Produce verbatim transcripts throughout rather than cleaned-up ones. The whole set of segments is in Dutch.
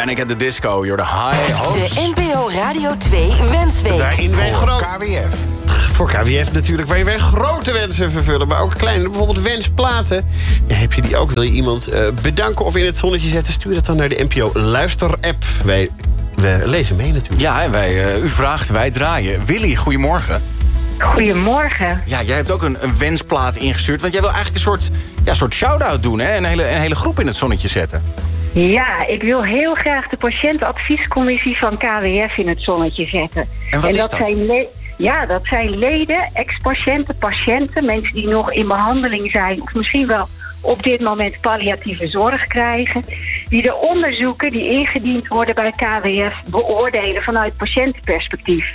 Panic at the Disco, you're the high hopes. De N P O Radio twee Wensweek. Daarin wij Voor groot... K W F. Voor K W F natuurlijk, waar je weer grote wensen vervullen. Maar ook kleine, bijvoorbeeld wensplaten. Ja, heb je die ook? Wil je iemand uh, bedanken of in het zonnetje zetten? Stuur dat dan naar de N P O Luister-app. Wij we lezen mee natuurlijk. Ja, en wij, uh, u vraagt, wij draaien. Willy, goedemorgen. Goedemorgen. Ja, jij hebt ook een, een wensplaat ingestuurd. Want jij wil eigenlijk een soort, ja, soort shout-out doen, hè? Een hele, een hele groep in het zonnetje zetten. Ja, ik wil heel graag de patiëntenadviescommissie van K W F in het zonnetje zetten. En wat en is dat? dat? Zijn le- ja, dat zijn leden, ex-patiënten, patiënten, mensen die nog in behandeling zijn, of misschien wel op dit moment palliatieve zorg krijgen, die de onderzoeken die ingediend worden bij K W F beoordelen vanuit patiëntenperspectief.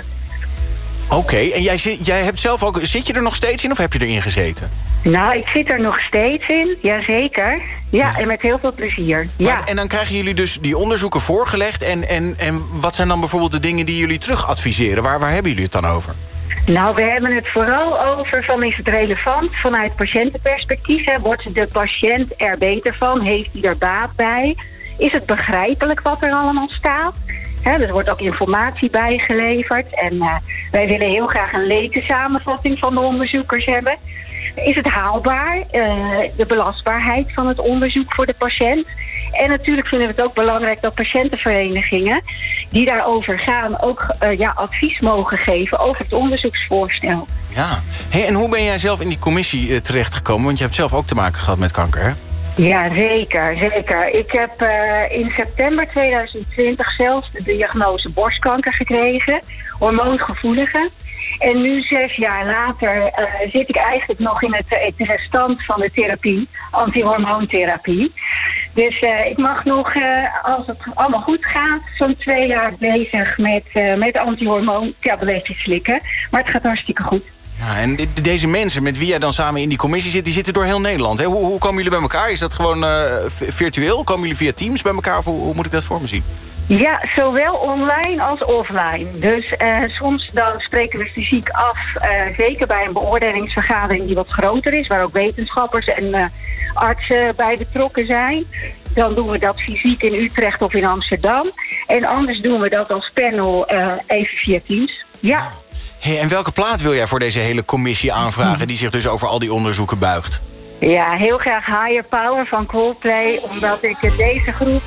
Oké, okay, en jij, zit, jij hebt zelf ook... Zit je er nog steeds in of heb je erin gezeten? Nou, ik zit er nog steeds in, jazeker. Ja, ja. En met heel veel plezier. Maar, ja. En dan krijgen jullie dus die onderzoeken voorgelegd. En, en, en wat zijn dan bijvoorbeeld de dingen die jullie terug adviseren? Waar, waar hebben jullie het dan over? Nou, we hebben het vooral over van is het relevant vanuit patiëntenperspectief. Hè? Wordt de patiënt er beter van? Heeft hij er baat bij? Is het begrijpelijk wat er allemaal staat? He, er wordt ook informatie bijgeleverd. En uh, wij willen heel graag een letensamenvatting van de onderzoekers hebben. Is het haalbaar? Uh, de belastbaarheid van het onderzoek voor de patiënt. En natuurlijk vinden we het ook belangrijk dat patiëntenverenigingen die daarover gaan ook uh, ja, advies mogen geven over het onderzoeksvoorstel. Ja. Hey, en hoe ben jij zelf in die commissie uh, terechtgekomen? Want je hebt zelf ook te maken gehad met kanker, hè? Ja, zeker, zeker. Ik heb uh, in september tweeduizend twintig zelf de diagnose borstkanker gekregen, hormoongevoelige. En nu, zes jaar later, uh, zit ik eigenlijk nog in het, het restant van de therapie, antihormoontherapie. Dus uh, ik mag nog, uh, als het allemaal goed gaat, zo'n twee jaar bezig met, uh, met antihormoontabletjes slikken. Maar het gaat hartstikke goed. Ja, en de, deze mensen met wie jij dan samen in die commissie zit, die zitten door heel Nederland. Hè? Hoe, hoe komen jullie bij elkaar? Is dat gewoon uh, virtueel? Komen jullie via Teams bij elkaar? Of hoe, hoe moet ik dat voor me zien? Ja, zowel online als offline. Dus uh, soms dan spreken we fysiek af, uh, zeker bij een beoordelingsvergadering die wat groter is, waar ook wetenschappers en uh, artsen bij betrokken zijn. Dan doen we dat fysiek in Utrecht of in Amsterdam. En anders doen we dat als panel uh, even via Teams. Ja. Hey, en welke plaat wil jij voor deze hele commissie aanvragen die zich dus over al die onderzoeken buigt? Ja, heel graag Higher Power van Coldplay, omdat ik deze groep...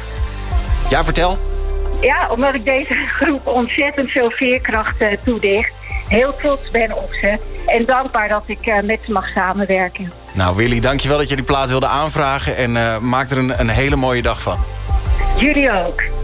Ja, vertel. Ja, omdat ik deze groep ontzettend veel veerkracht uh, toedicht. Heel trots ben op ze. En dankbaar dat ik uh, met ze mag samenwerken. Nou, Willy, dankjewel dat je die plaat wilde aanvragen. En uh, maak er een, een hele mooie dag van. Jullie ook.